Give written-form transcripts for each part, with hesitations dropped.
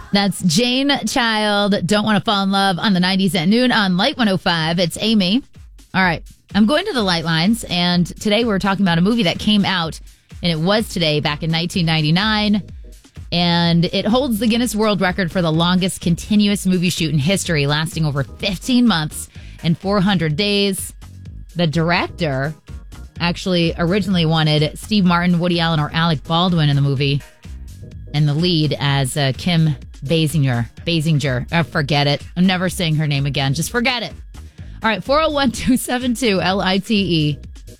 That's Jane Child, Don't Want to Fall in Love on the 90s at noon on Light 105. It's Amy. All right. I'm going to the light lines, and today we're talking about a movie that came out, and it was today, back in 1999, and it holds the Guinness World Record for the longest continuous movie shoot in history, lasting over 15 months and 400 days. The director actually originally wanted Steve Martin, Woody Allen, or Alec Baldwin in the movie, and the lead as Kim Basinger. Forget it. I'm never saying her name again. Just forget it. All right, 401-272-LITE.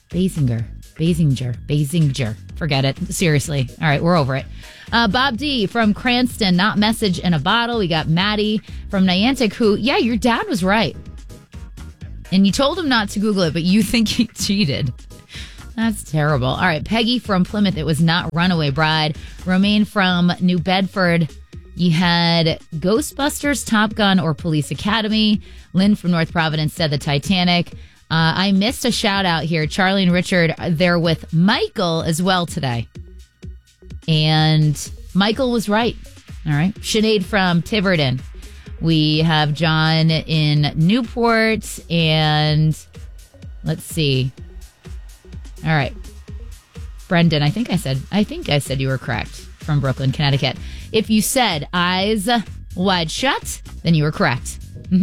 Basinger. Forget it. Seriously. All right, we're over it. Bob D. from Cranston, Not Message in a Bottle. We got Maddie from Niantic, who, yeah, your dad was right. And you told him not to Google it, but you think he cheated. That's terrible. All right, Peggy from Plymouth, it was not Runaway Bride. Romaine from New Bedford, you had Ghostbusters, Top Gun, or Police Academy. Lynn from North Providence said the Titanic. I missed a shout out here. Charlie and Richard, they're with Michael as well today. And Michael was right. All right. Sinead from Tiverton. We have John in Newport. And let's see. All right. Brendan, I think I said you were correct, from Brooklyn, Connecticut. If you said Eyes Wide Shut, then you were correct.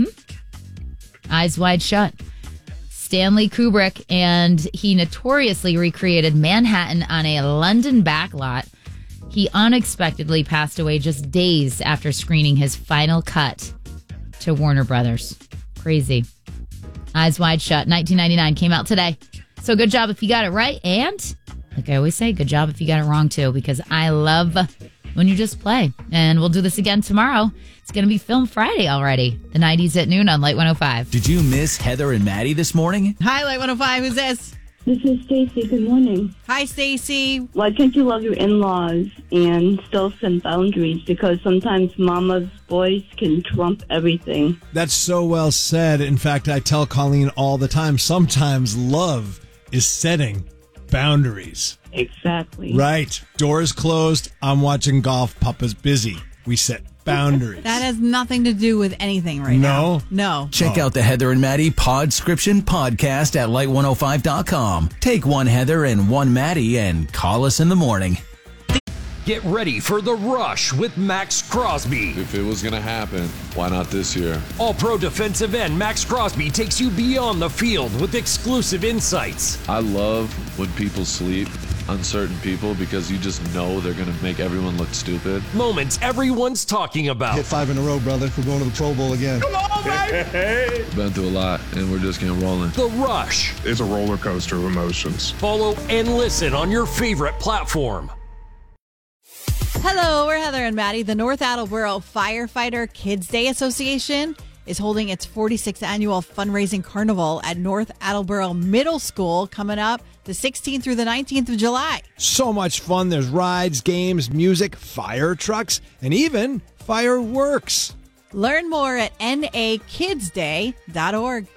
Eyes Wide Shut. Stanley Kubrick, and he notoriously recreated Manhattan on a London backlot. He unexpectedly passed away just days after screening his final cut to Warner Brothers. Crazy. Eyes Wide Shut, 1999, came out today. So good job if you got it right, and like I always say, good job if you got it wrong too, because I love when you just play. And we'll do this again tomorrow. It's going to be Film Friday already. The 90s at noon on Light 105. Did you miss Heather and Maddie this morning? Hi, Light 105. Who's this? This is Stacy. Good morning. Hi, Stacy. Why can't you love your in-laws and still send boundaries? Because sometimes mama's voice can trump everything. That's so well said. In fact, I tell Colleen all the time, sometimes love is setting boundaries. Exactly. Right. Doors closed. I'm watching golf. Papa's busy. We set boundaries. That has nothing to do with anything right now. No. Check out the Heather and Maddie Podscription podcast at light105.com. Take one Heather and one Maddie and call us in the morning. Get ready for The Rush with Max Crosby. If it was going to happen, why not this year? All-pro defensive end Max Crosby takes you beyond the field with exclusive insights. I love when people sleep on certain people because you just know they're going to make everyone look stupid. Moments everyone's talking about. Hit 5 in a row, brother. We're going to the Pro Bowl again. Come on, baby! Been through a lot, and we're just getting rolling. The Rush. It's a roller coaster of emotions. Follow and listen on your favorite platform. Hello, we're Heather and Maddie. The North Attleboro Firefighter Kids Day Association is holding its 46th annual fundraising carnival at North Attleboro Middle School coming up the 16th through the 19th of July. So much fun. There's rides, games, music, fire trucks, and even fireworks. Learn more at nakidsday.org.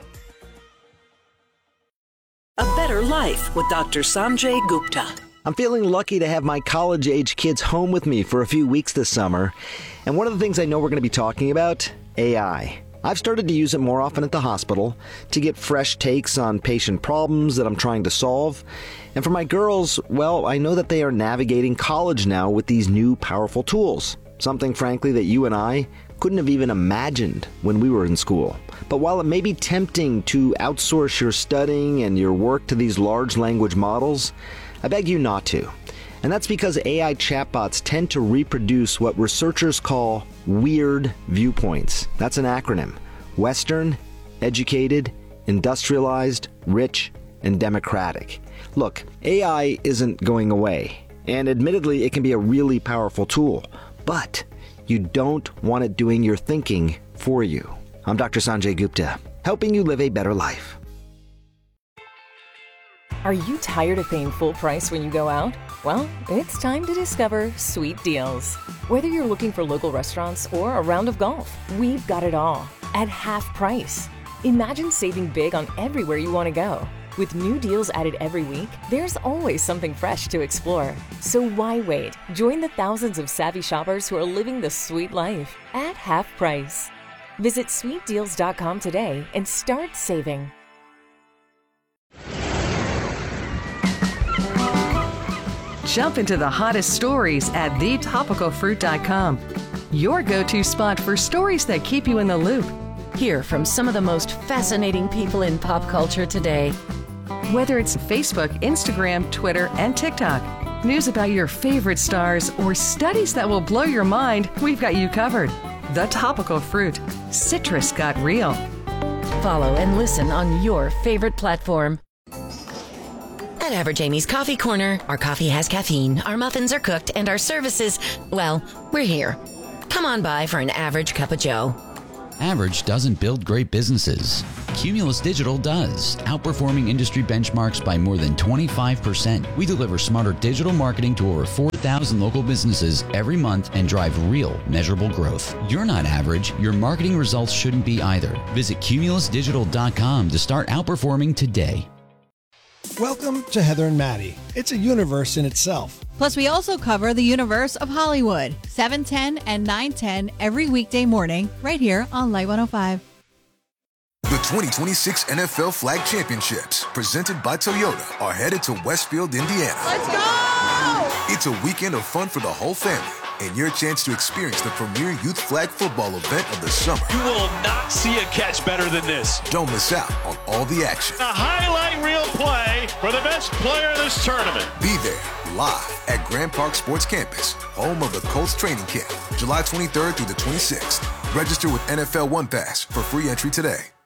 A better life with Dr. Sanjay Gupta. I'm feeling lucky to have my college-age kids home with me for a few weeks this summer. And one of the things I know we're going to be talking about, AI. I've started to use it more often at the hospital to get fresh takes on patient problems that I'm trying to solve. And for my girls, well, I know that they are navigating college now with these new powerful tools. Something, frankly, that you and I couldn't have even imagined when we were in school. But while it may be tempting to outsource your studying and your work to these large language models, I beg you not to. And that's because AI chatbots tend to reproduce what researchers call weird viewpoints. That's an acronym. Western, educated, industrialized, rich, and democratic. Look, AI isn't going away. And admittedly, it can be a really powerful tool. But you don't want it doing your thinking for you. I'm Dr. Sanjay Gupta, helping you live a better life. Are you tired of paying full price when you go out? Well, it's time to discover Sweet Deals. Whether you're looking for local restaurants or a round of golf, we've got it all at half price. Imagine saving big on everywhere you want to go. With new deals added every week, there's always something fresh to explore. So why wait? Join the thousands of savvy shoppers who are living the sweet life at half price. Visit sweetdeals.com today and start saving. Jump into the hottest stories at thetopicalfruit.com. Your go-to spot for stories that keep you in the loop. Hear from some of the most fascinating people in pop culture today. Whether it's Facebook, Instagram, Twitter, and TikTok, news about your favorite stars, or studies that will blow your mind, we've got you covered. The Topical Fruit. Citrus got real. Follow and listen on your favorite platform. At Average Amy's Coffee Corner, our coffee has caffeine, our muffins are cooked, and our services, well, we're here. Come on by for an average cup of joe. Average doesn't build great businesses. Cumulus Digital does, outperforming industry benchmarks by more than 25%. We deliver smarter digital marketing to over 4,000 local businesses every month and drive real, measurable growth. You're not average. Your marketing results shouldn't be either. Visit cumulusdigital.com to start outperforming today. Welcome to Heather and Maddie. It's a universe in itself. Plus, we also cover the universe of Hollywood, 7:10 and 9:10 every weekday morning, right here on Light 105. The 2026 NFL Flag Championships, presented by Toyota, are headed to Westfield, Indiana. Let's go! It's a weekend of fun for the whole family, and your chance to experience the premier youth flag football event of the summer. You will not see a catch better than this. Don't miss out on all the action. A highlight reel play for the best player of this tournament. Be there, live at Grand Park Sports Campus, home of the Colts training camp, July 23rd through the 26th. Register with NFL One Pass for free entry today.